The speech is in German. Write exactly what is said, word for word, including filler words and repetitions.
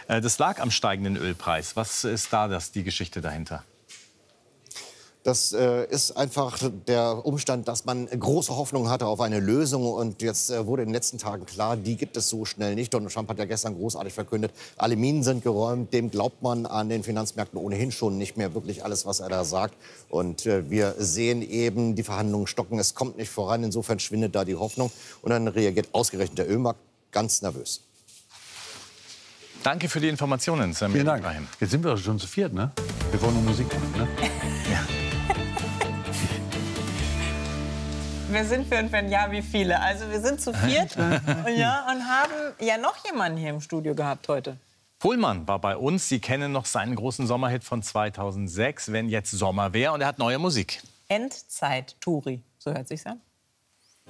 Äh, das lag am steigenden Ölpreis. Was ist da das, die Geschichte dahinter? Das äh, ist einfach der Umstand, dass man große Hoffnung hatte auf eine Lösung. Und jetzt äh, wurde in den letzten Tagen klar, die gibt es so schnell nicht. Donald Trump hat ja gestern großartig verkündet, alle Minen sind geräumt. Dem glaubt man an den Finanzmärkten ohnehin schon nicht mehr wirklich alles, was er da sagt. Und äh, wir sehen eben, die Verhandlungen stocken. Es kommt nicht voran. Insofern schwindet da die Hoffnung. Und dann reagiert ausgerechnet der Ölmarkt ganz nervös. Danke für die Informationen, Samir Vielen Dank. Ibrahim. Jetzt sind wir schon zu viert, ne? Wir wollen nur Musik machen, ne? Ja. Wir sind für und wenn ja, wie viele? Also wir sind zu viert ja, und haben ja noch jemanden hier im Studio gehabt heute. Pohlmann war bei uns. Sie kennen noch seinen großen Sommerhit von zweitausendsechs, Wenn jetzt Sommer wär. Und er hat neue Musik. Endzeit-Touri, so hört sich's an.